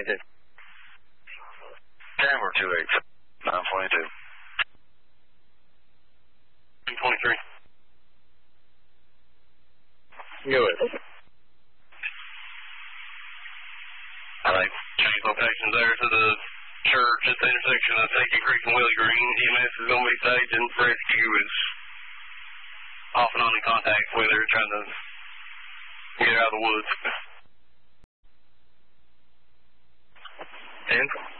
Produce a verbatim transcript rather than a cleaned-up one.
twenty-two. Camera two eight nine twenty-two. two twenty-three. Go ahead. All right. Change locations there to the church at the intersection of Safety Creek and Willie Green. E M S is going to be staged, and rescue is off and on in contact with her, trying to get her out of the woods. ten.